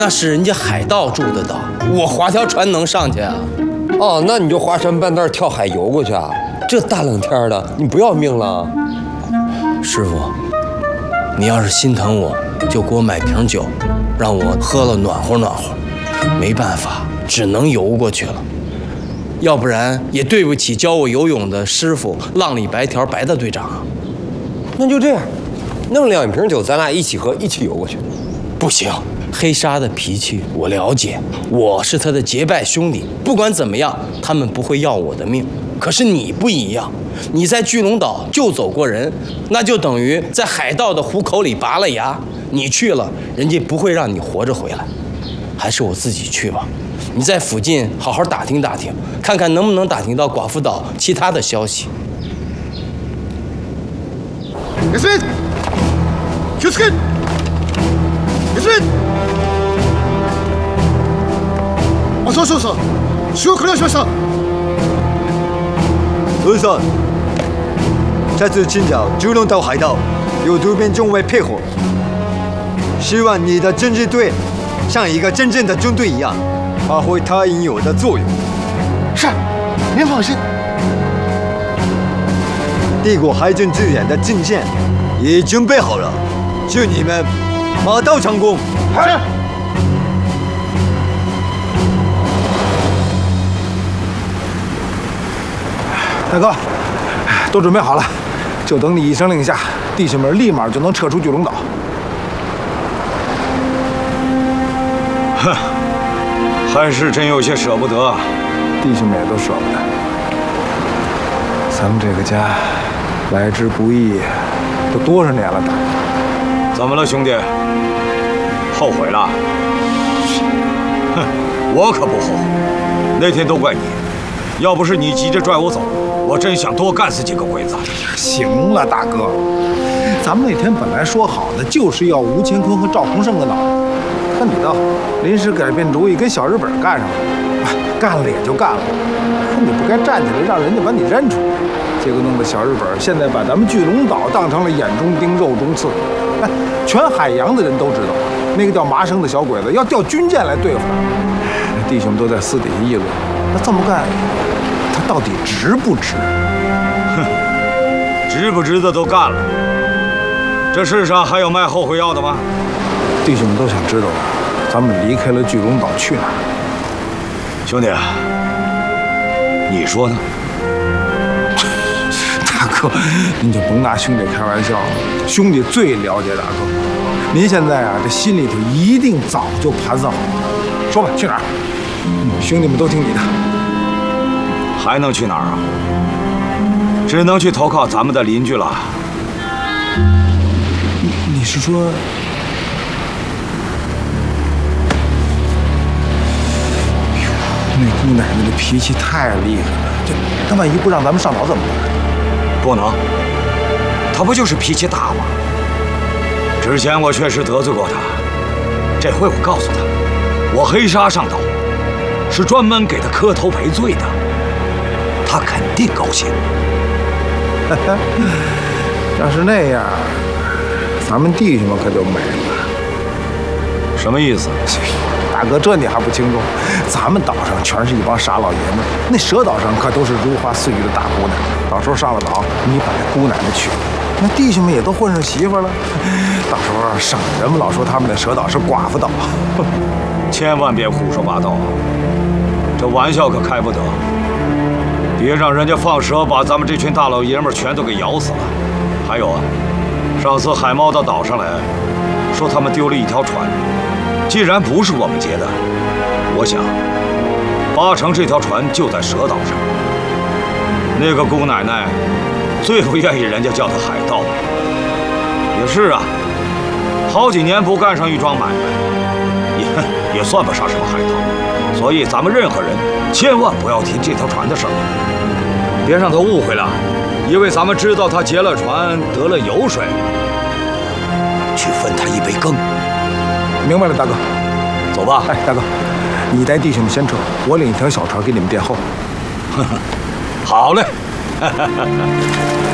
那是人家海盗住的岛，我划条船能上去啊？ 哦，那你就划船半道跳海游过去啊？这大冷天的，你不要命了？ 师傅，你要是心疼我，就给我买瓶酒，让我喝了暖和暖和。没办法，只能游过去了。要不然也对不起教我游泳的师傅浪里白条白大队长啊。 那就这样，弄2瓶酒，咱俩一起喝，一起游过去。 不行，黑沙的脾气我了解，我是他的结拜兄弟，不管怎么样，他们不会要我的命。可是你不一样，你在巨龙岛救走过人，那就等于在海盗的虎口里拔了牙。你去了，人家不会让你活着回来。还是我自己去吧。你在附近好好打听打听，看看能不能打听到寡妇岛其他的消息。 Yasmin! Yasmin! Yasmin! 어서 오셔서 수고 그러셨어. 和尚，这次寻找巨龙岛海盗，有渡边中尉配合，希望你的侦缉队像一个真正的军队一样，发挥它应有的作用。 是，您放心。 帝国海军资源的进线已准备好了，祝你们马到成功。 是。 大哥，都准备好了，就等你一声令下，弟兄们立马就能撤出巨龙岛。 哼，还是真有些舍不得。 弟兄们也都舍不得。咱们这个家来之不易，都多少年了，大哥。 怎么了，兄弟？后悔了？哼，我可不后悔。那天都怪你，要不是你急着拽我走，我真想多干死几个鬼子。 行了，大哥，咱们那天本来说好的就是要吴乾坤和赵洪胜的脑袋，可你倒临时改变主意，跟小日本干上了。干了也就干了，可你不该站起来让人家把你认出来，结果弄得小日本现在把咱们巨龙岛当成了眼中钉、肉中刺。哎，全海洋的人都知道，那个叫麻生的小鬼子要调军舰来对付他。弟兄们都在私底下议论，那这么干，他到底值不值？ 哼，值不值的都干了。这世上还有卖后悔药的吗？ 弟兄们都想知道，咱们离开了巨龙岛去哪儿？ 兄弟，你说呢？ 大哥，您就甭拿兄弟开玩笑了，兄弟最了解大哥。您现在啊，这心里头一定早就盘算好了。说吧，去哪儿？兄弟们都听你的。 还能去哪儿啊？只能去投靠咱们的邻居了。 你是说？那姑奶奶的脾气太厉害了，她万一不让咱们上岛怎么办？ 不能，她不就是脾气大吗？之前我确实得罪过她，这回我告诉她，我黑沙上岛是专门给她磕头赔罪的，她肯定高兴。 要是那样，咱们弟兄们可就没了。 什么意思？ 大哥，这你还不清楚？咱们岛上全是一帮傻老爷们儿，那蛇岛上可都是如花似玉的大姑娘。到时候上了岛，你把那姑奶奶娶了，那弟兄们也都混上媳妇了。到时候省得人们老说他们那蛇岛是寡妇岛。 千万别胡说八道，这玩笑可开不得。别让人家放蛇把咱们这群大老爷们儿全都给咬死了。还有啊，上次海猫到岛上来，说他们丢了一条船。既然不是我们劫的，我想80%这条船就在蛇岛上。那个姑奶奶最不愿意人家叫她海盗。也是啊，好几年不干上一桩买卖，也算不上什么海盗。所以咱们任何人千万不要提这条船的事儿，别让她误会了，因为咱们知道她劫了船得了油水，去分她一杯羹。 明白了，大哥， 走吧。 哎，大哥，你带弟兄们先撤，我领一条小船给你们殿后。 好嘞。